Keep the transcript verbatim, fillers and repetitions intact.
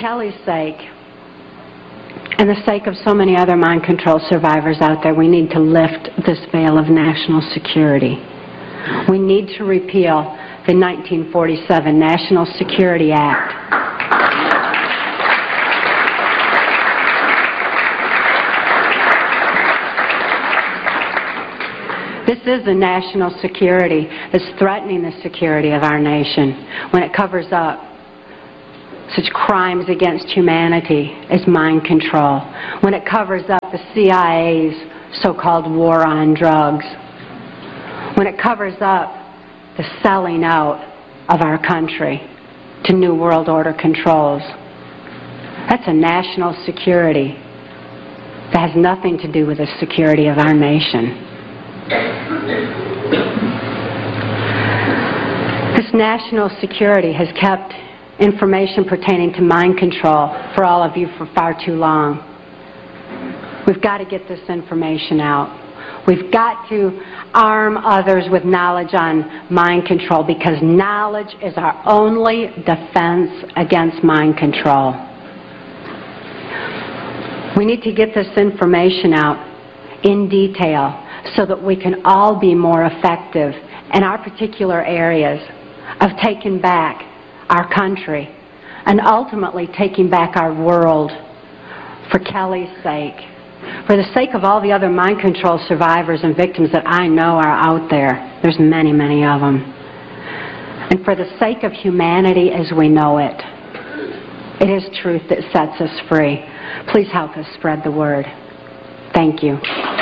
Kelly's sake, and the sake of so many other mind control survivors out there, we need to lift this veil of national security. We need to repeal the nineteen forty-seven National Security Act. This is a national security that's threatening the security of our nation when it covers up such crimes against humanity as mind control, when it covers up the C I A's so-called war on drugs, when it covers up the selling out of our country to New World Order controls. That's a national security that has nothing to do with the security of our nation. This national security has kept information pertaining to mind control for all of you for far too long. We've got to get this information out. We've got to arm others with knowledge on mind control, because knowledge is our only defense against mind control. We need to get this information out in detail so that we can all be more effective in our particular areas of taking back our country and ultimately taking back our world for Kelly's sake, for the sake of all the other mind control survivors and victims that I know are out there. There's many, many of them. And for the sake of humanity as we know it. It is truth that sets us free. Please help us spread the word. Thank you.